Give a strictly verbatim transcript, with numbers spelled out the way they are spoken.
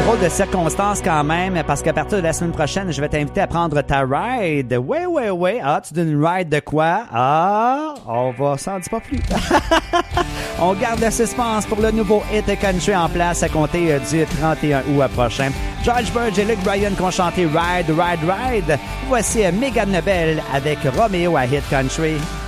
Drôle de circonstances quand même, parce qu'à partir de la semaine prochaine, je vais t'inviter à prendre ta ride. Oui, oui, oui. Ah, tu donnes une ride de quoi? Ah, on va s'en dire pas plus. On garde le suspense pour le nouveau hit country en place à compter du trente et un août prochain. George Burge et Luke Bryan qui ont chanté Ride, Ride, Ride. Voici Megan Nobel avec Roméo à Hit Country.